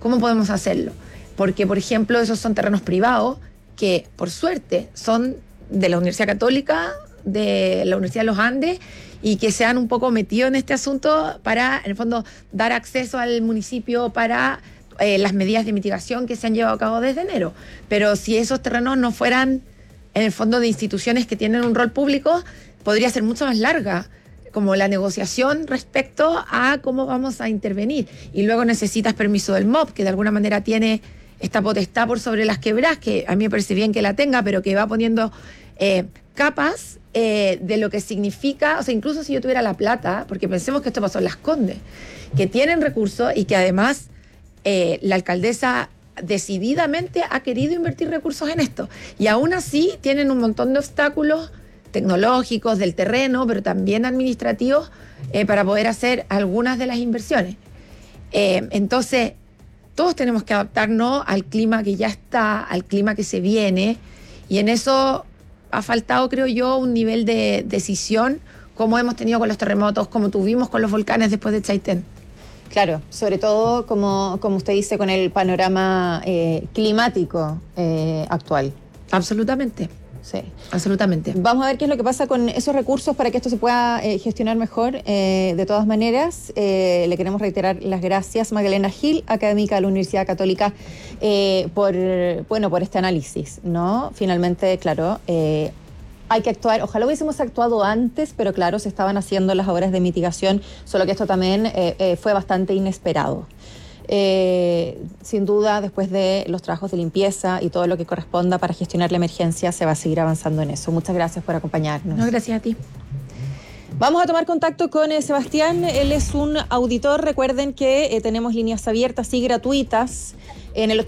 ¿Cómo podemos hacerlo? Porque, por ejemplo, esos son terrenos privados que, por suerte, son de la Universidad Católica, de la Universidad de los Andes, y que se han un poco metido en este asunto para, en el fondo, dar acceso al municipio para las medidas de mitigación que se han llevado a cabo desde enero. Pero si esos terrenos no fueran, en el fondo, de instituciones que tienen un rol público, podría ser mucho más larga, como la negociación respecto a cómo vamos a intervenir. Y luego necesitas permiso del MOP, que de alguna manera tiene esta potestad por sobre las quebradas, que a mí me parece bien que la tenga, pero que va poniendo capas de lo que significa, o sea, incluso si yo tuviera la plata, porque pensemos que esto pasó en Las Condes, que tienen recursos y que además la alcaldesa decididamente ha querido invertir recursos en esto. Y aún así tienen un montón de obstáculos tecnológicos, del terreno, pero también administrativos, para poder hacer algunas de las inversiones. Entonces, todos tenemos que adaptarnos al clima que ya está, al clima que se viene, y en eso ha faltado, creo yo, un nivel de decisión, como hemos tenido con los terremotos, como tuvimos con los volcanes después de Chaitén. Claro, sobre todo, como usted dice, con el panorama climático actual. Absolutamente. Sí. Absolutamente. Vamos a ver qué es lo que pasa con esos recursos para que esto se pueda gestionar mejor. De todas maneras, le queremos reiterar las gracias, Magdalena Gil, académica de la Universidad Católica, por este análisis, ¿no? Finalmente, claro, hay que actuar. Ojalá hubiésemos actuado antes, pero claro, se estaban haciendo las obras de mitigación, solo que esto también fue bastante inesperado. Sin duda, después de los trabajos de limpieza y todo lo que corresponda para gestionar la emergencia, se va a seguir avanzando en eso. Muchas gracias por acompañarnos. No, gracias a ti. Vamos a tomar contacto con Sebastián. Él es un auditor. Recuerden que tenemos líneas abiertas y gratuitas en el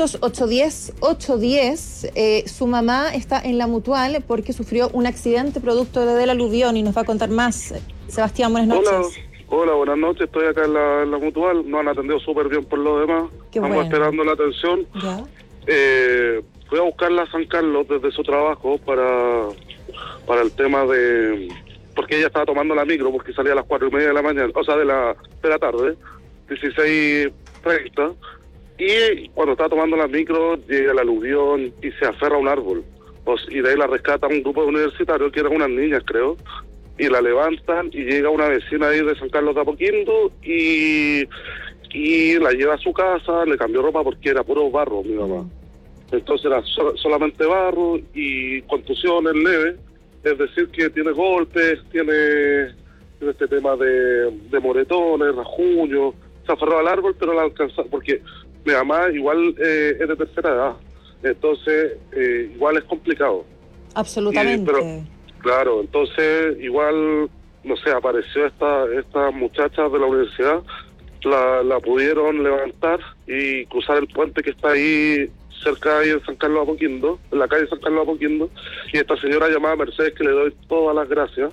800-810-810. Su mamá está en la Mutual porque sufrió un accidente producto del aluvión y nos va a contar más. Sebastián, buenas noches. Hola, buenas noches. Estoy acá en la Mutual. Nos han atendido súper bien por lo demás. Estamos esperando la atención. ¿Ya? Fui a buscarla a San Carlos desde su trabajo para el tema de... Porque ella estaba tomando la micro porque salía a las 4:30 de la mañana, o sea, de la tarde, 16:30. Y cuando estaba tomando la micro llega el aluvión y se aferra a un árbol. Y de ahí la rescata un grupo de universitarios, que eran unas niñas, creo. Y la levantan y llega una vecina ahí de San Carlos de Apoquindo y la lleva a su casa, le cambió ropa porque era puro barro, mi mamá. Entonces era solamente barro y contusiones leves, es decir, que tiene golpes, tiene este tema de moretones, rasguños, se aferró al árbol, pero la alcanzó, porque mi mamá igual es de tercera edad, entonces igual es complicado. Absolutamente. Claro, entonces igual, no sé, apareció esta muchacha de la universidad, la pudieron levantar y cruzar el puente que está ahí cerca ahí en San Carlos de Apoquindo, en la calle San Carlos de Apoquindo, y esta señora llamada Mercedes, que le doy todas las gracias,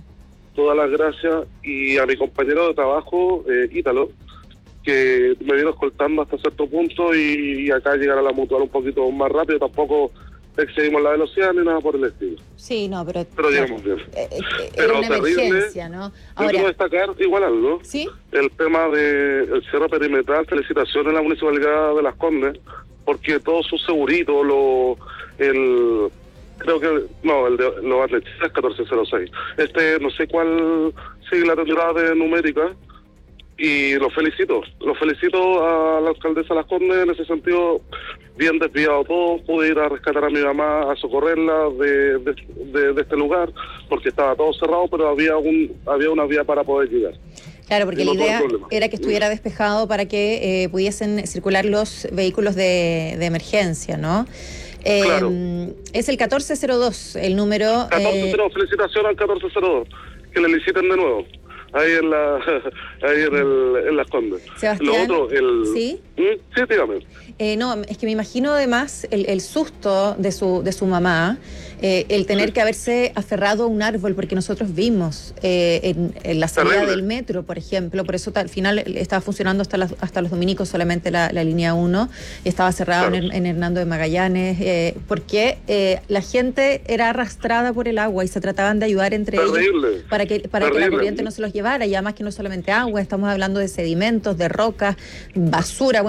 y a mi compañero de trabajo, Ítalo, que me vino escoltando hasta cierto punto y acá llegar a la Mutual un poquito más rápido, tampoco excedimos la velocidad ni nada por el estilo. Sí, no, pero llegamos bien. Era una emergencia, ¿no? Ahora, yo quiero destacar igual algo. ¿Sí? El tema del cierre perimetral. Felicitaciones a la Municipalidad de Las Condes, porque todos sus seguritos, el de los Atletitas es 1406. No sé cuál sigla tendrá de numérica. Y los felicito a la alcaldesa Las Condes en ese sentido, bien desviado todo. Pude ir a rescatar a mi mamá, a socorrerla de este lugar, porque estaba todo cerrado, pero había una vía para poder llegar. Claro, porque la idea era que estuviera despejado para que pudiesen circular los vehículos de emergencia, ¿no? Claro. Es el 1402, el número... 1402, felicitaciones al 1402, que le liciten de nuevo. Ahí en Las Condes. Sebastián, lo otro, ¿Sí? Sí, dígame. No, es que me imagino además el susto de su mamá, el tener que haberse aferrado a un árbol, porque nosotros vimos en la salida del metro, por ejemplo, por eso al final estaba funcionando hasta los dominicos solamente la línea 1, estaba cerrado en Hernando de Magallanes, porque la gente era arrastrada por el agua y se trataban de ayudar entre ellos para que la corriente no se los llevara, y además que no solamente agua, estamos hablando de sedimentos, de rocas, basura.